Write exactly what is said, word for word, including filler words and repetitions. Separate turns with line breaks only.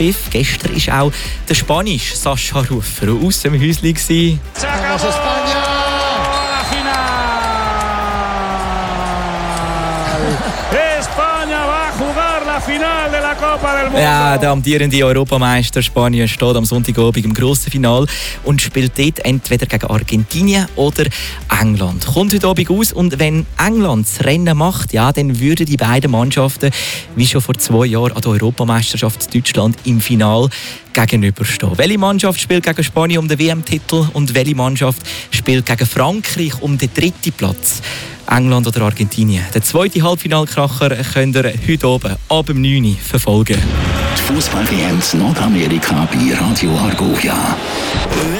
Schlusspfiff. Gestern war auch der spanische Sascha Rufer aus dem Häuschen. Ja, der amtierende Europameister Spanien steht am Sonntagabend im grossen Finale und spielt dort entweder gegen Argentinien oder England. Kommt heute Abend aus und wenn England das Rennen macht, ja, dann würden die beiden Mannschaften, wie schon vor zwei Jahren an der Europameisterschaft Deutschland, im Finale gegenüberstehen. Welche Mannschaft spielt gegen Spanien um den W M-Titel und welche Mannschaft spielt gegen Frankreich um den dritten Platz? England oder Argentinien? Den zweiten Halbfinalkracher könnt ihr heute oben ab dem neun Uhr verfolgen.
Die Fußball-W M in Nordamerika bei Radio Argovia.